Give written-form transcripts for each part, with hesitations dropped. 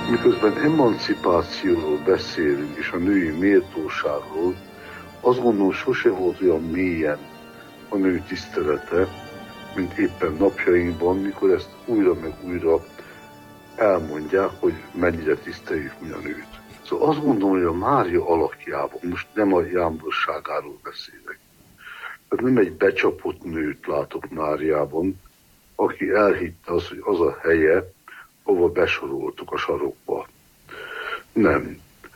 Miközben emancipációról beszélünk, és a női méltóságról, azt gondolom, sose volt olyan mélyen a nő tisztelete, mint éppen napjainkban, mikor ezt újra meg újra elmondják, hogy mennyire tiszteljük mi a nőt. Szóval azt gondolom, hogy a Mária alakjában, most nem a jámborságáról beszélek, tehát nem egy becsapott nőt látok Máriában, aki elhitte azt, hogy az a helye, hova besoroltuk a sarokba. Nem.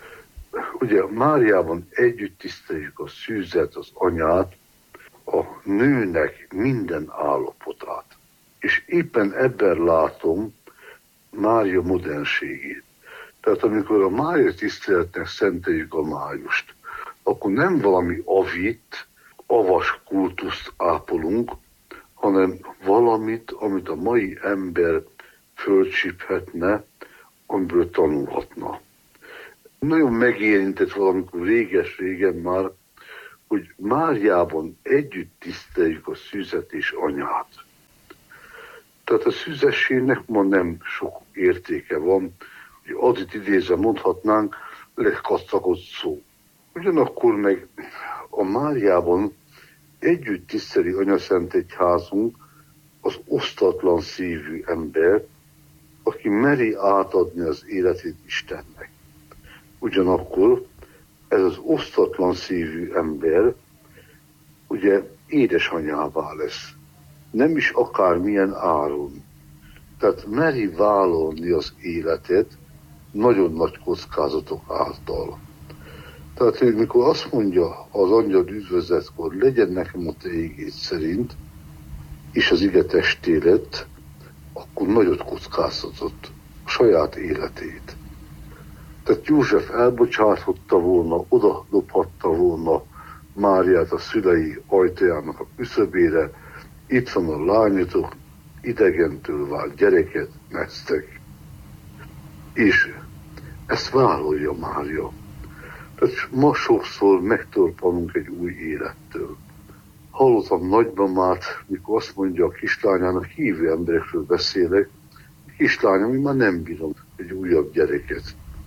Ugye Máriában együtt tiszteljük a szűzet, az anyát, a nőnek minden állapotát. És éppen ebben látom Mária modernségét. Tehát amikor a Mária tiszteletnek szenteljük a májust, akkor nem valami avit, avas kultuszt ápolunk, hanem valamit, amit a mai ember fölcsíphetne, amiből tanulhatna. Nagyon megérintett valamikor réges-régen már, hogy Máriában együtt tiszteljük a szűzet és anyát. Tehát a szűzességnek ma nem sok értéke van, hogy adit idézve mondhatnánk, lekasztakott szó. Ugyanakkor meg a Máriában együtt tiszteli Anyaszent Egyházunk az osztatlan szívű ember, aki meri átadni az életét Istennek. Ugyanakkor ez az osztatlan szívű ember ugye édesanyává lesz. Nem is akármilyen áron. Tehát meri vállalni az életet nagyon nagy kockázatok által. Tehát mikor azt mondja az angyal üdvözletkor, legyen nekem a te igéd szerint, és az ige testé lett, akkor nagyot kockáztatott a saját életét. Tehát József elbocsáthatta volna, oda dobhatta volna Máriát a szülei ajtajának a küszöbére, itt van a lányotok, idegentől vált gyereket neztek. És ezt vállalja Mária. Tehát ma sokszor megtorpanunk egy új élettől. Hallottam nagymamát, mikor azt mondja a kislányának, hívő emberekről beszélek, kislányom, én már nem bírom egy újabb gyereket.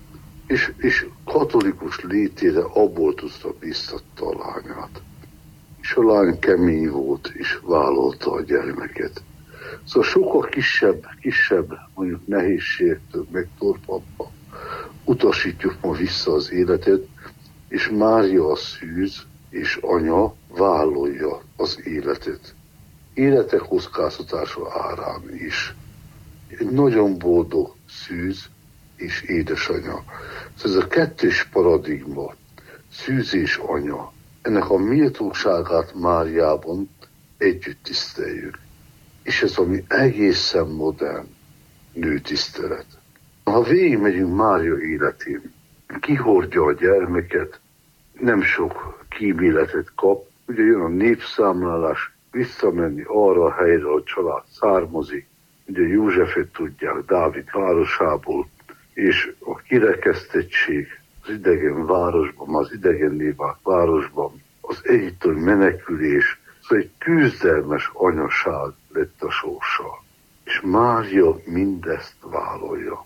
És katolikus létére abortuszra bíztatta a lányát. És a lány kemény volt, és vállalta a gyermeket. Szóval sokkal kisebb mondjuk nehézségtől megtorpanva utasítjuk ma vissza az életet, és Mária a szűz és anya vállalja az életet. Élete kockáztatása árán is. Egy nagyon boldog szűz és édesanya. Szóval ez a kettős paradigma, szűz és anya, ennek a méltóságát Máriában együtt tiszteljük. És ez ami egészen modern nőtisztelet. Ha végigmegyünk Mária életén, kihordja a gyermeket, nem sok kíméletet kap, ugye jön a népszámlálás, visszamenni arra a helyre, a család származik, ugye Józsefet tudják Dávid városából, és a kirekesztettség az idegen városban, az idegenné vált városban, az egyiptomi menekülés, szóval egy küzdelmes anyaság lett a sorsa. És Mária mindezt vállalja.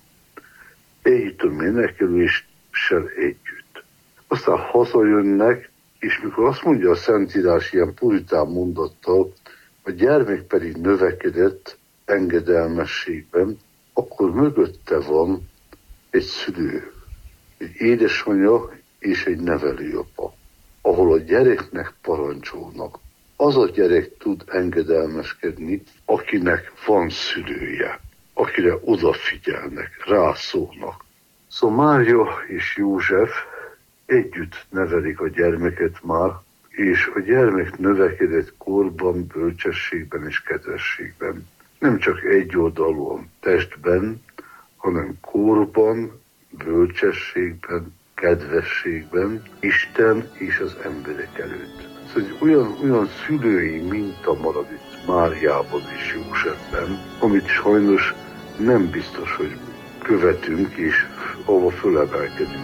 Egyiptomi meneküléssel együtt. Aztán hazajönnek, és mikor azt mondja a Szentírás ilyen puritán mondattal, a gyermek pedig növekedett engedelmességben, akkor mögötte van egy szülő, egy édesanyja és egy nevelőapa, ahol a gyereknek parancsolnak. Az a gyerek tud engedelmeskedni, akinek van szülője, akire odafigyelnek, rászólnak. Szóval Mária és József együtt nevelik a gyermeket már, és a gyermek növekedett korban, bölcsességben és kedvességben. Nem csak egyoldalúan testben, hanem korban, bölcsességben, kedvességben, Isten és az emberek előtt. Szóval olyan szülői minta marad itt Máriában és Józsefben, amit sajnos nem biztos, hogy követünk és ahova fölemelkedünk.